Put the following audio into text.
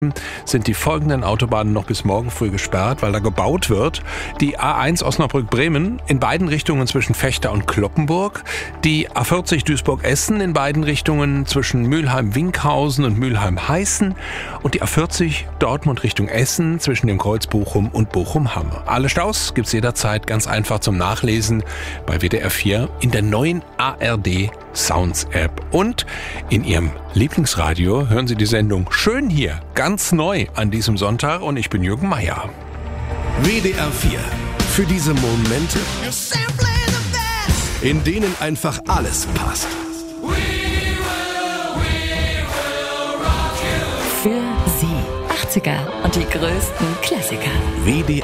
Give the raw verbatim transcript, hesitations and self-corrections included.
sind die folgenden Autobahnen noch bis morgen früh gesperrt, weil da gebaut wird. Die A eins Osnabrück-Bremen in beiden Richtungen zwischen Vechta und Cloppenburg. Die A vierzig Duisburg-Essen in beiden Richtungen zwischen Mülheim-Winkhausen und Mülheim-Heißen. Und die A vierzig Dortmund Richtung Essen zwischen dem Kreuz Bochum und Bochum-Hamm. Alle Staus gibt's jederzeit ganz einfach zum Nachlesen bei W D R vier in der neuen A R D Sounds App. Und in Ihrem Lieblingsradio hören Sie die Sendung Schön hier, ganz neu an diesem Sonntag, und ich bin Jürgen Meier. W D R vier. Für diese Momente, in denen einfach alles passt. Für Sie achtziger und die größten Klassiker. W D